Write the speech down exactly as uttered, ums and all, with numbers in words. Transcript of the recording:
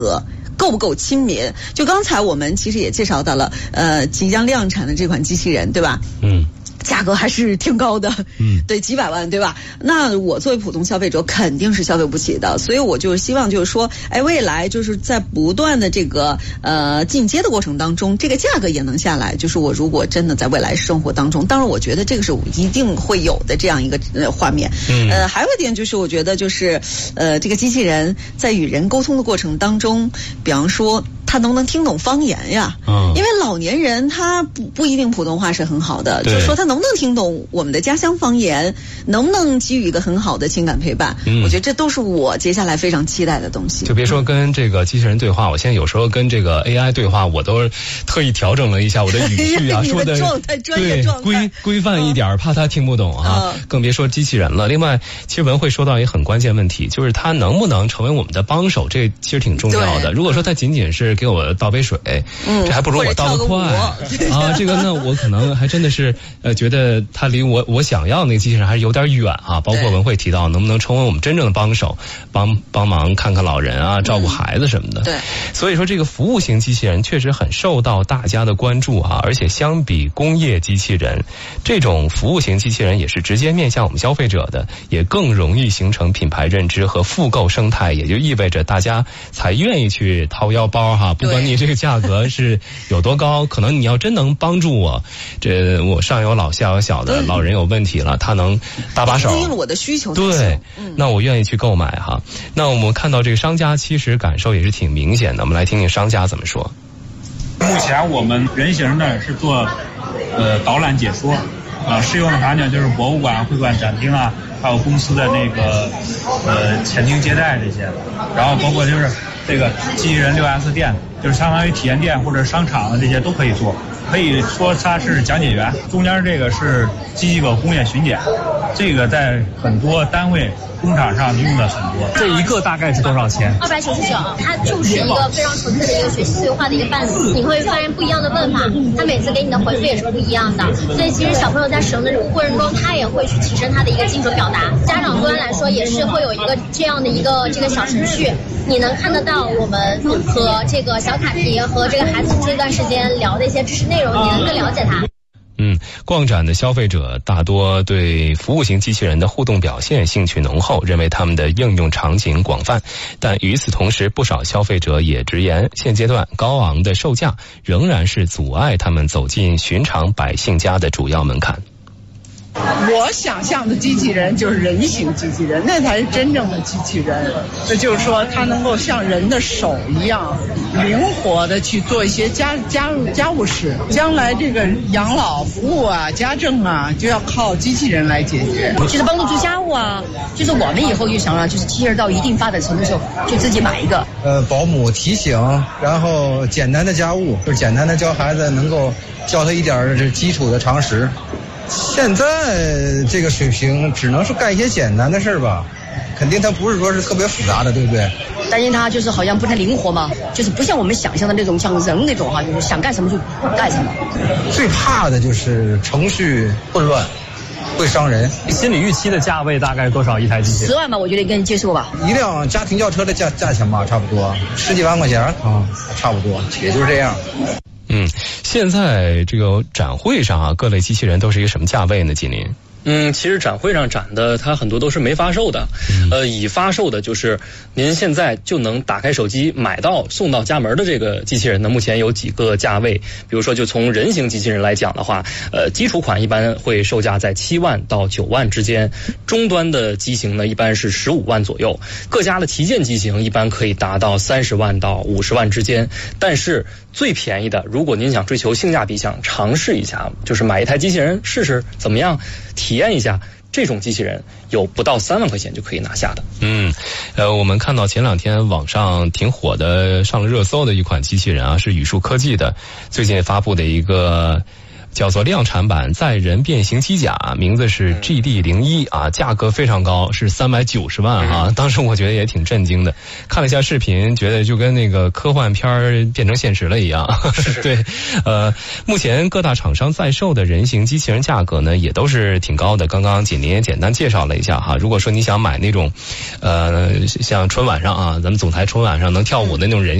够不够亲民？就刚才我们其实也介绍到了，呃，即将量产的这款机器人，对吧？嗯。价格还是挺高的，嗯，对，几百万，对吧？那我作为普通消费者肯定是消费不起的，所以我就希望就是说，哎，未来就是在不断的这个呃进阶的过程当中，这个价格也能下来。就是我如果真的在未来生活当中，当然我觉得这个是一定会有的这样一个呃画面。嗯，呃，还有一点就是我觉得就是呃这个机器人在与人沟通的过程当中，比方说。他能不能听懂方言呀？嗯，因为老年人他不不一定普通话是很好的，就是说他能不能听懂我们的家乡方言，能不能给予一个很好的情感陪伴？嗯，我觉得这都是我接下来非常期待的东西。 就别说跟这个机器人对话，我现在有时候跟这个 A I 对话，我都特意调整了一下我的语序啊，说的状态专业状态规规范一点，嗯，怕他听不懂啊，嗯，更别说机器人了。另外，其实文慧说到一个很关键问题，就是他能不能成为我们的帮手，这其实挺重要的。如果说他仅仅是给我倒杯水。嗯，这还不如我倒得快啊！这个呢，我可能还真的是呃，觉得他离我我想要那个机器人还是有点远啊。包括文慧提到，能不能成为我们真正的帮手，帮帮忙看看老人啊，照顾孩子什么的。嗯，对，所以说这个服务型机器人确实很受到大家的关注啊。而且相比工业机器人，这种服务型机器人也是直接面向我们消费者的，也更容易形成品牌认知和复购生态，也就意味着大家才愿意去掏腰包哈，不管你这个价。价格是有多高？可能你要真能帮助我，这我上有老下有小的老人有问题了，他能搭把手， 呼应了我的需求。 对，嗯，那我愿意去购买哈。那我们看到这个商家其实感受也是挺明显的，我们来听听商家怎么说。 目前我们人形呢是做呃导览解说，啊，适用的场景就是博物馆、会馆、展厅啊，还有公司的那个呃前厅接待这些，然后包括就是这个机器人 六 S 店。就是相当于体验店或者商场的这些都可以做，可以说它是讲解员。中间这个是机器狗工业巡检，这个在很多单位工厂上用的很多。 这一个大概是多少钱？ 二百九十九。它就是一个非常纯粹的一个学习对话的一个伴侣，你会发现不一样的问法，它每次给你的回复也是不一样的。所以其实小朋友在使用的过程中，他也会去提升他的一个精准表达。家长端来说也是会有一个这样的一个这个小程序，你能看得到我们和这个小卡提和这个孩子这段时间聊的一些知识内容，你能更了解他。 嗯，逛展的消费者大多对服务型机器人的互动表现兴趣浓厚，认为他们的应用场景广泛。但与此同时，不少消费者也直言，现阶段高昂的售价仍然是阻碍他们走进寻常百姓家的主要门槛。 我想象的机器人就是人形机器人，那才是真正的机器人。那就是说，它能够像人的手一样灵活的去做一些家家务家务事。将来这个养老服务啊、家政啊，就要靠机器人来解决。 就是帮助做家务啊，就是我们以后就想了，就是机器人到一定发展程度的时候，就自己买一个。 呃，保姆提醒，然后简单的家务，就是简单的教孩子，能够教他一点这基础的常识。现在这个水平只能是干一些简单的事儿吧，肯定它不是说是特别复杂的，对不对？ 担心它就是好像不太灵活嘛，就是不像我们想象的那种像人那种哈，就是想干什么就干什么。 最怕的就是程序混乱，会伤人。 心理预期的价位大概多少一台机器？ 十万吧，我觉得跟你接受吧。 一辆家庭轿车的价价钱吧，差不多十几万块钱啊，差不多，也就是这样。 嗯，现在这个展会上啊，各类机器人都是一个什么价位呢？锦麟？ 嗯，其实展会上展的它很多都是没发售的，嗯、呃，已发售的就是您现在就能打开手机买到送到家门的这个机器人呢，目前有几个价位，比如说就从人形机器人来讲的话，呃，基础款一般会售价在七万到九万之间，中端的机型呢一般是十五万左右，各家的旗舰机型一般可以达到三十万到五十万之间，但是最便宜的，如果您想追求性价比，想尝试一下，就是买一台机器人试试怎么样，体验一下，这种机器人有不到三万块钱就可以拿下的。 嗯，呃，我们看到前两天网上挺火的，上了热搜的一款机器人啊，是宇树科技的最近发布的一个叫做量产版载人变形机甲，名字是 G D 零一啊，价格非常高，是三百九十万啊。当时我觉得也挺震惊的，看了一下视频，觉得就跟那个科幻片儿变成现实了一样。对，呃，目前各大厂商在售的人形机器人价格呢，也都是挺高的。刚刚锦麟也简单介绍了一下哈，如果说你想买那种，呃，像春晚上啊，咱们总台春晚上能跳舞的那种人